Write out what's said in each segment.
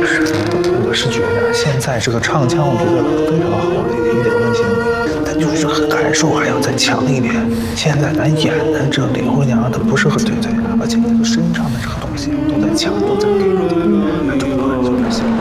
我是觉得现在这个唱腔，我觉得非常好的一点问题没有，但就是感受还要再强一点。现在咱演的这李红娘，她不是很对，而且这个身上的这个东西都在强，都在给一点，这个就是行。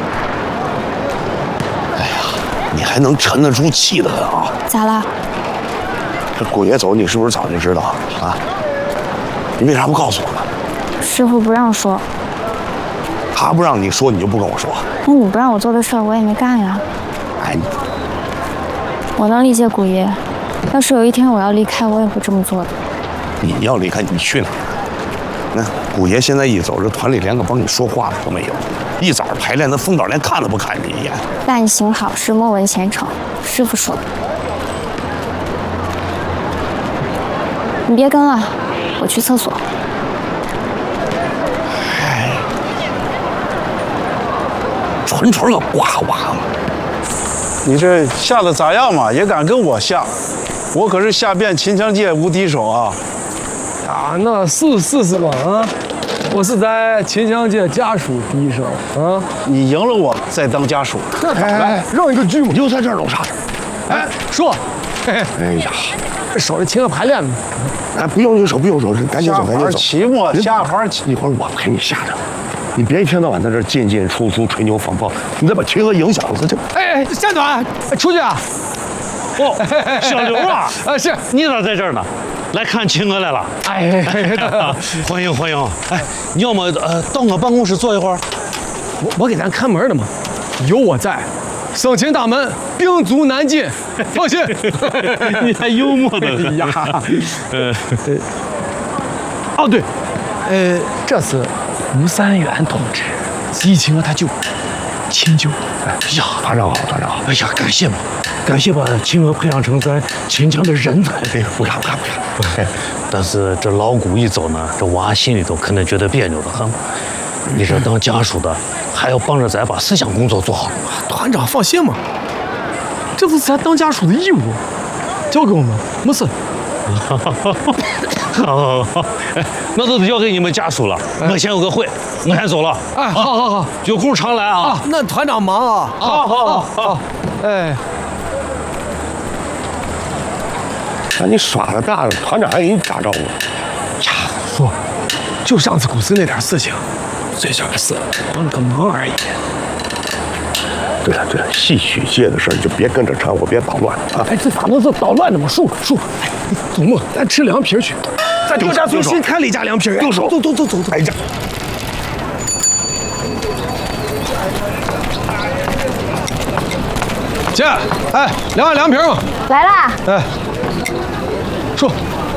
哎呀，你还能沉得住气的啊？ 咋了？ 这顾爷走，你是不是早就知道啊？你为啥不告诉我呢？ 师傅不让说。 他不让你说，你就不跟我说。 那你不让我做的事儿，我也没干呀。 哎， 我能理解古爷，要是有一天我要离开，我也会这么做的。 你要离开，你去哪儿？那顾爷现在一走，这团里连个帮你说话的都没有。一早排练，那风导连看都不看你一眼。 但行好事，莫问前程，师傅说的。你别跟了，我去厕所。 纯纯个呱呱嘛！ 你这下的咋样嘛？也敢跟我下？我可是下遍秦腔界无敌手啊！ 啊，那是吧啊！我是在秦腔界家属第一手啊！ 你赢了我再当家属。 哎，让一个剧嘛， 又在这儿弄啥事？ 哎，说， 哎呀， 守着秦河排练呢。 哎，不用手，赶紧走，赶紧走。 期末下盘棋， 一会儿我陪你下着。你别一天到晚在这进出吹牛放炮，你再把秦河影响了就。 哎，站短，出去啊！ 哦，小刘啊， 是你咋在这儿呢？来看秦娥来了。 哎， 欢迎。哎，你要么到我办公室坐一会儿。 我给咱看门的嘛，有我在，省亲大门兵卒难进，放心。 你还幽默的呀？哦对，这是吴三元同志，激情他舅秦舅。 哎呀， 团长好。 哎呀，感谢把秦娥培养成咱秦腔的人才。 哎，不敢。 但是这老古一走呢，这娃心里头肯定觉得别扭的很。你这当家属的，还要帮着咱把思想工作做好。 团长放心嘛，这是咱当家属的义务，交给我们，没事。 好，哎，那都交给你们家属了。我先有个会，我先走了。 哎，好， 有空常来啊。 那团长忙啊。好，哎。 看你耍的大了，团长还给你打招呼。 呀，说，就上次古寺那点事情，最小的事，帮了个忙而已。 对了，戏曲界的事儿就别跟着掺和，别捣乱啊！ 哎，这咋能是捣乱的嘛？叔，哎，走嘛，咱吃凉皮去。咱国家最新开了一家凉皮。 动手！ 走！ 哎呀！ 姐，哎，凉皮嘛。 来啦。 哎，叔，